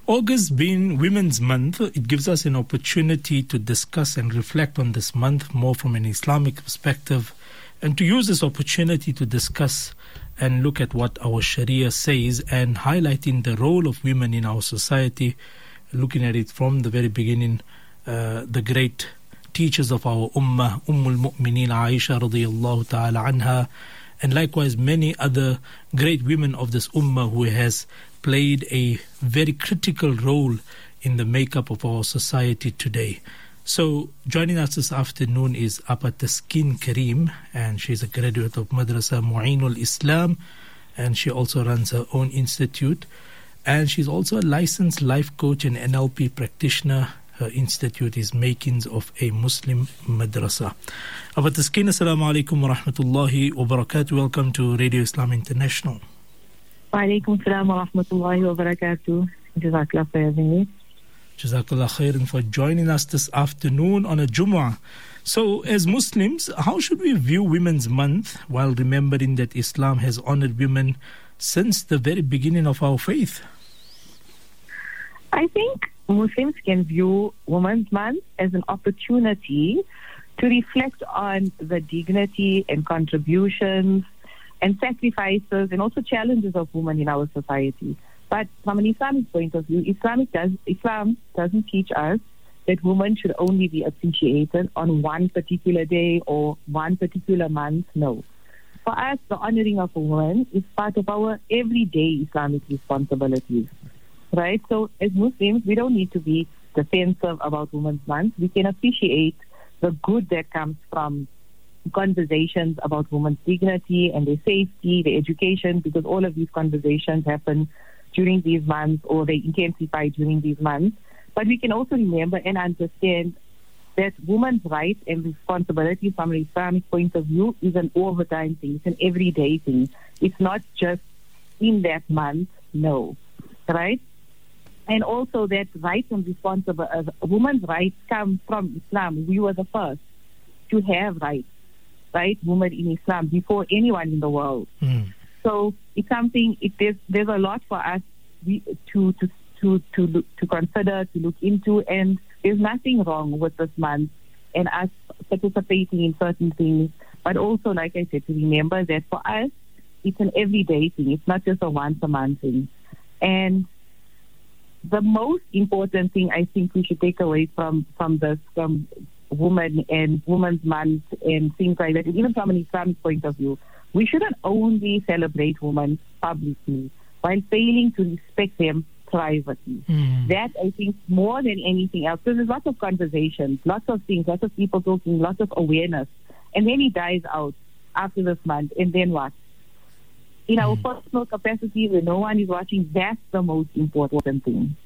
August being Women's Month, it gives us an opportunity to discuss and reflect on this month more from an Islamic perspective, and to use this opportunity to discuss and look at what our Sharia says, and highlighting the role of women in our society, looking at it from the very beginning. The great teachers of our Ummah, Ummul Mu'mineen Aisha radiyallahu ta'ala anha, and likewise many other great women of this Ummah who has played a very critical role in the makeup of our society today. So joining us this afternoon is Apa Taskin Karim, and she's a graduate of Madrasa Mu'inul Islam, and she also runs her own institute, and she's also a licensed life coach and NLP practitioner. Her institute is Makings of a Muslim Madrasa. Apa Taskin, assalamu alaikum wa rahmatullahi wa barakatuh. Welcome to Radio Islam International. Wa alaikum salam wa rahmatullahi wa barakatuh. Jazakallah for having me. Jazakallah khairan for joining us this afternoon on a Jumu'ah. So, as Muslims, how should we view Women's Month while remembering that Islam has honored women since the very beginning of our faith? I think Muslims can view Women's Month as an opportunity to reflect on the dignity and contributions and sacrifices and also challenges of women in our society. But from an Islamic point of view, Islam doesn't teach us that women should only be appreciated on one particular day or one particular month. No. For us, the honoring of a woman is part of our everyday Islamic responsibilities. Right? So as Muslims, we don't need to be defensive about Women's Month. We can appreciate the good that comes from conversations about women's dignity and their safety, their education, because all of these conversations happen during these months, or they intensify during these months. But we can also remember and understand that women's rights and responsibilities from an Islamic point of view is an all-the-time thing. It's an everyday thing. It's not just in that month, no. Right? And also that rights and responsibility, women's rights come from Islam. We were the first to have rights, right? Women in Islam before anyone in the world. So it's something. There's a lot for us to consider, to look into, and there's nothing wrong with this month and us participating in certain things. But also, like I said, to remember that for us, it's an everyday thing. It's not just a once a month thing. And the most important thing I think we should take away from women and Women's Month and things like that, and even from an Islamic point of view, we shouldn't only celebrate women publicly while failing to respect them privately. That, I think, more than anything else, because there's lots of conversations, lots of things, lots of people talking, lots of awareness, and then it dies out after this month, and then what? In our personal capacity, where no one is watching, that's the most important thing.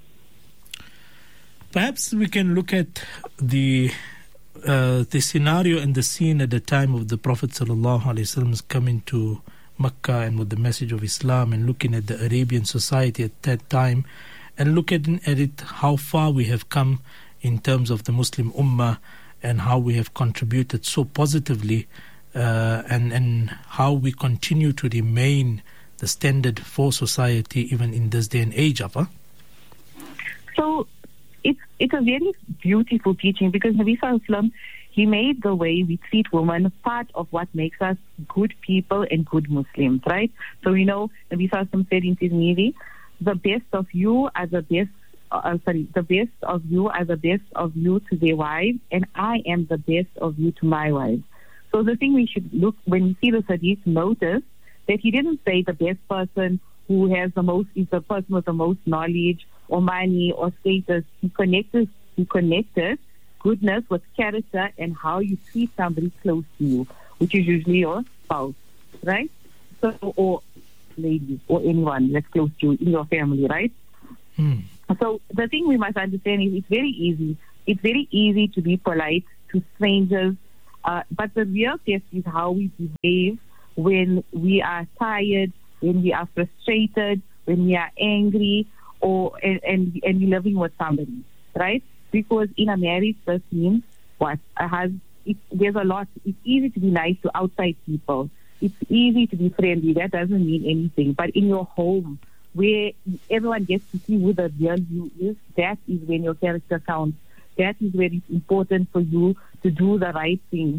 Perhaps we can look at the scenario and the scene at the time of the Prophet ﷺ coming to Mecca and with the message of Islam, and looking at the Arabian society at that time, and looking at it, how far we have come in terms of the Muslim Ummah, and how we have contributed so positively, and how we continue to remain the standard for society even in this day and age, Apa. So it's a very beautiful teaching, because Nabi Sallallahu Alaihi Wasallam, he made the way we treat women part of what makes us good people and good Muslims, right? So we know Nabi Sallallahu Alaihi Wasallam said in Tirmidhi, the best of you are the best of you to their wives, and I am the best of you to my wives. So the thing we should look, when we see the hadith, notice that he didn't say the best person who has the most, is the person with the most knowledge or money or status. He connected goodness with character and how you treat somebody close to you, which is usually your spouse, right? So, or lady, or anyone that's close to you in your family, right? So the thing we must understand is it's very easy. It's very easy to be polite to strangers, but the real test is how we behave when we are tired, when we are frustrated, when we are angry, or and we're living with somebody, right? Because in a marriage, this means what? There's a lot. It's easy to be nice to outside people. It's easy to be friendly. That doesn't mean anything. But in your home, where everyone gets to see who the real you is, that is when your character counts. That is where it's important for you to do the right thing.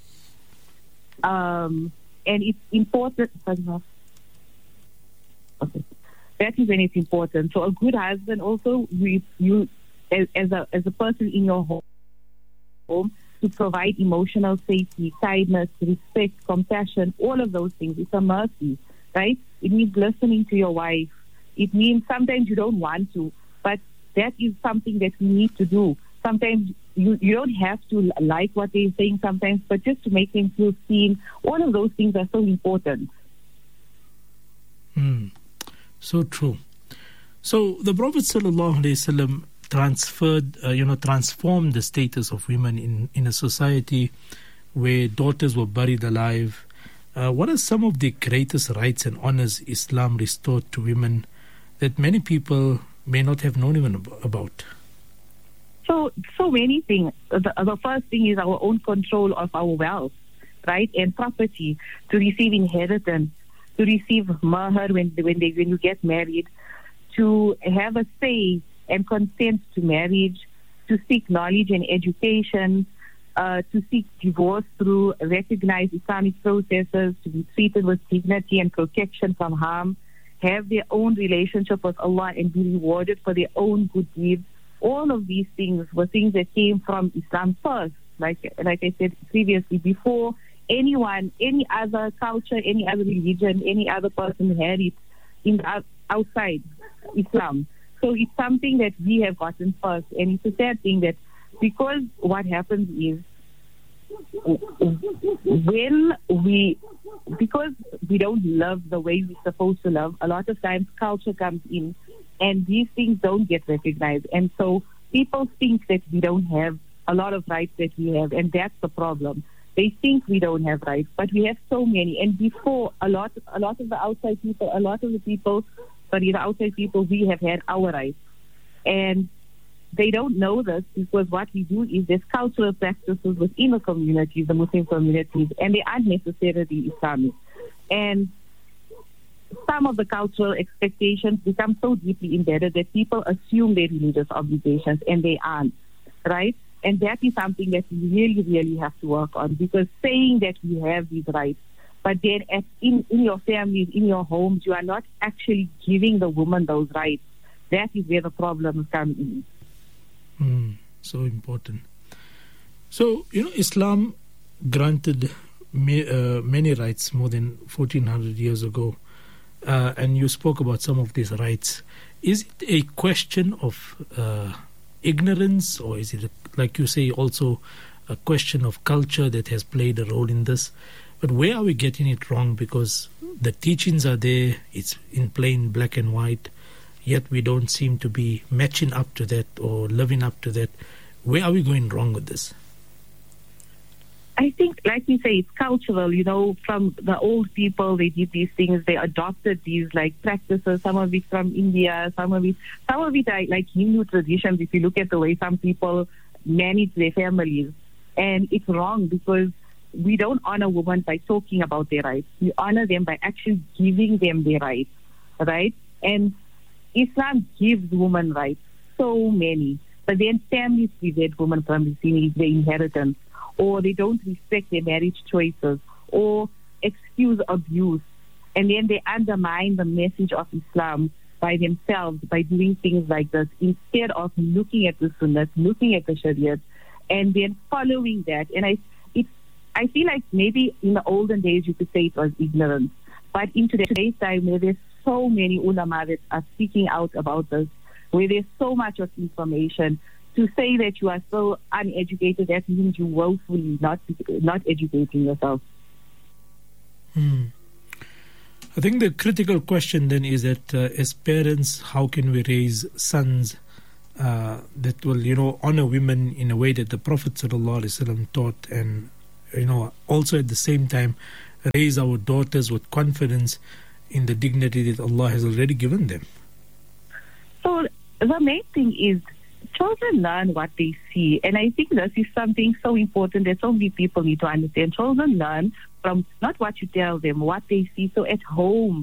And it's important. Okay. That is when it's important. So a good husband also, you as a person in your home, to provide emotional safety, kindness, respect, compassion, all of those things. It's a mercy, right? It means listening to your wife. It means sometimes you don't want to, but that is something that we need to do. Sometimes you don't have to like what they're saying sometimes, but just to make them feel seen. All of those things are so important. So true. So the Prophet ﷺ transformed the status of women in a society where daughters were buried alive. What are some of the greatest rights and honors Islam restored to women that many people may not have known even about? So many things. The first thing is our own control of our wealth, right, and property, to receive inheritance, to receive mahar when you get married, to have a say and consent to marriage, to seek knowledge and education, to seek divorce through recognized Islamic processes, to be treated with dignity and protection from harm, have their own relationship with Allah and be rewarded for their own good deeds. All of these things were things that came from Islam first, like I said previously, before anyone, any other culture, any other religion, any other person had it outside Islam. So it's something that we have gotten first, and it's a sad thing that because what happens is because we don't love the way we're supposed to love, a lot of times culture comes in and these things don't get recognized. And so people think that we don't have a lot of rights that we have, and that's the problem. They think we don't have rights, but we have so many. And before, the outside people, we have had our rights. And they don't know this because what we do is there's cultural practices within the communities, the Muslim communities, and they aren't necessarily Islamic. And some of the cultural expectations become so deeply embedded that people assume their religious obligations, and they aren't, right? And that is something that we really, really have to work on, because saying that we have these rights, but then in your families, in your homes, you are not actually giving the woman those rights. That is where the problems come in. So important. So, Islam granted many rights more than 1400 years ago. And you spoke about some of these rights. Is it a question of ignorance, or is it, like you say, also a question of culture that has played a role in this? But where are we getting it wrong? Because the teachings are there, it's in plain black and white, yet we don't seem to be matching up to that or living up to that. Where are we going wrong with this? I think, like you say, it's cultural. From the old people, they did these things. They adopted these practices. Some of it from India. Some of it like Hindu traditions. If you look at the way some people manage their families, and it's wrong because we don't honor women by talking about their rights. We honor them by actually giving them their rights, right? And Islam gives women rights, so many. But then families prevent women from receiving their inheritance, or they don't respect their marriage choices, or excuse abuse. And then they undermine the message of Islam by themselves, by doing things like this, instead of looking at the Sunnah, looking at the Sharia, and then following that. And I feel like maybe in the olden days you could say it was ignorance. But in today's time, where there's so many ulama that are speaking out about this, where there's so much of information, to say that you are so uneducated, that means you willfully not educating yourself. I think the critical question then is that as parents, how can we raise sons that will, honor women in a way that the Prophet ﷺ taught, and, also at the same time raise our daughters with confidence in the dignity that Allah has already given them? So the main thing is children learn what they see, and I think this is something so important that so many people need to understand. Children learn from not what you tell them, what they see. So at home,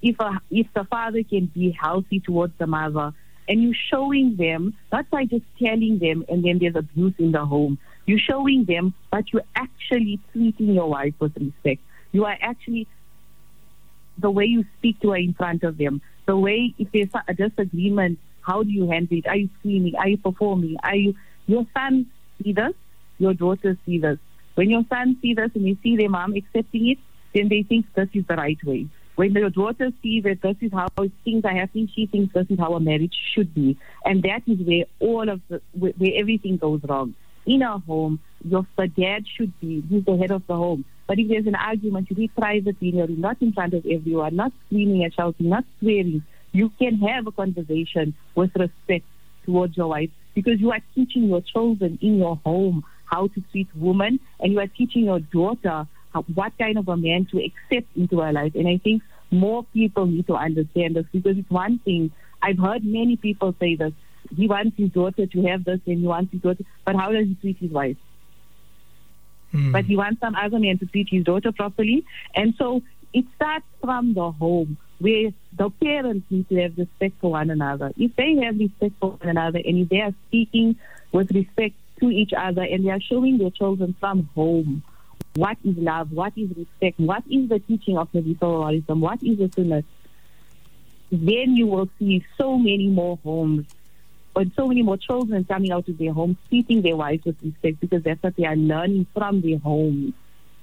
if the father can be healthy towards the mother, and you're showing them, not by just telling them and then there's abuse in the home. You're showing them, but you're actually treating your wife with respect. You are actually, the way you speak to her in front of them, the way, if there's a disagreement, how do you handle it? Are you screaming? Are you performing? Your son see this, your daughters see this. When your son see this and you see their mom accepting it, then they think this is the right way. When your daughter sees that this is how things are happening, she thinks this is how a marriage should be. And that is where where everything goes wrong. In a home, the dad should be, he's the head of the home. But if there's an argument, you be private in your room, not in front of everyone, not screaming and shouting, not swearing. You can have a conversation with respect towards your wife, because you are teaching your children in your home how to treat women, and you are teaching your daughter what kind of a man to accept into her life. And I think more people need to understand this, because it's one thing, I've heard many people say this, he wants his daughter to have this and he wants his daughter, but how does he treat his wife? But he wants some other man to treat his daughter properly. And so it starts from the home, where the parents need to have respect for one another. If they have respect for one another, and if they are speaking with respect to each other, and they are showing their children from home what is love, what is respect, what is the teaching of Nabi Sallallahu Alaihi Wasallam, what is the sunnah, then you will see so many more homes, or so many more children coming out of their homes, treating their wives with respect, because that's what they are learning from their homes.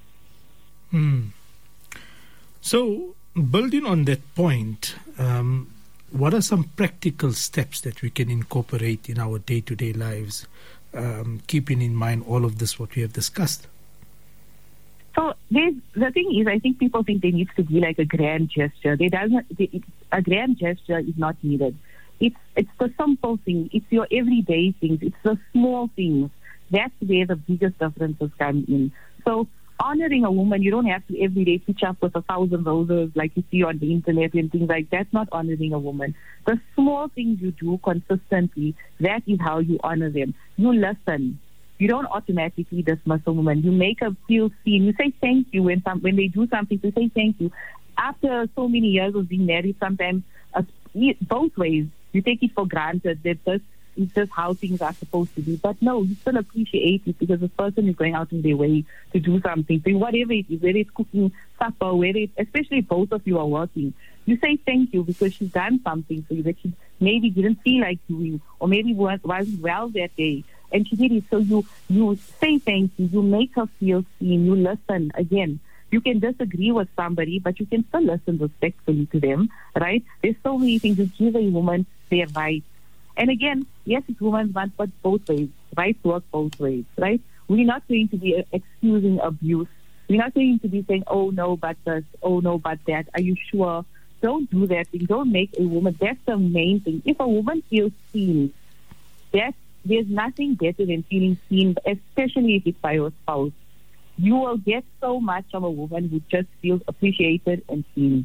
So, building on that point, what are some practical steps that we can incorporate in our day-to-day lives, keeping in mind all of this, what we have discussed? So the thing is, I think people think there needs to be like a grand gesture. A grand gesture is not needed. It's the simple thing. It's your everyday things. It's the small things. That's where the biggest differences come in. So honoring a woman, you don't have to every day pitch up with 1,000 roses like you see on the internet and things like that. That's not honoring a woman. The small things you do consistently, that is how you honor them. You listen. You don't automatically dismiss a woman. You make her feel seen. You say thank you when they do something. You say thank you. After so many years of being married, sometimes both ways, you take it for granted that this is just how things are supposed to be. But no, you still appreciate it, because this person is going out in their way to do something. So whatever it is, whether it's cooking supper, especially if both of you are working, you say thank you because she's done something for you that she maybe didn't feel like doing, or maybe wasn't well that day, and she did it. So you say thank you, you make her feel seen, you listen. Again, you can disagree with somebody, but you can still listen respectfully to them, right? There's so many things. Just give a woman their rights. And again, yes, it's women's month, but both ways. Rights work both ways, right? We're not going to be excusing abuse. We're not going to be saying, oh no, but this, oh no, but that. Are you sure? Don't do that thing. Don't make a woman. That's the main thing. If a woman feels seen, there's nothing better than feeling seen, especially if it's by your spouse. You will get so much from a woman who just feels appreciated and seen.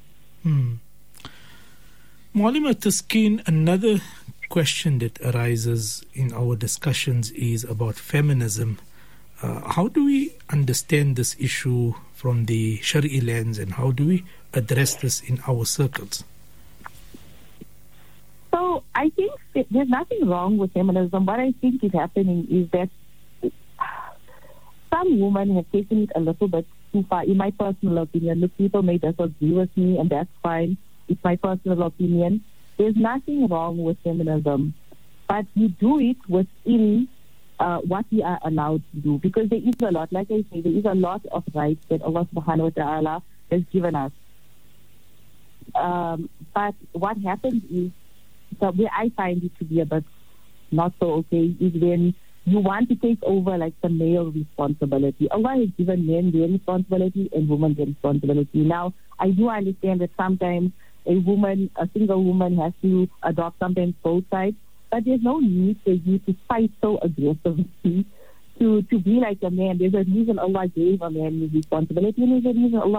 Ma'alima Taskeen, another question that arises in our discussions is about feminism. How do we understand this issue from the Shari'i lens, and how do we address this in our circles? So I think there's nothing wrong with feminism. What I think is happening is that some women have taken it a little bit too far, in my personal opinion. Look, people may disagree with me, and that's fine. It's my personal opinion. There's nothing wrong with feminism, but you do it within what we are allowed to do, because there is a lot, like I say, there is a lot of rights that Allah subhanahu wa ta'ala has given us. But what happens is, where I find it to be a bit not so okay, is when you want to take over like the male responsibility. Allah has given men their responsibility and women their responsibility. Now, I do understand that sometimes a single woman has to adopt sometimes both sides, but there's no need for you to fight so aggressively to be like a man. There's a reason Allah gave a man his responsibility, and there's a reason Allah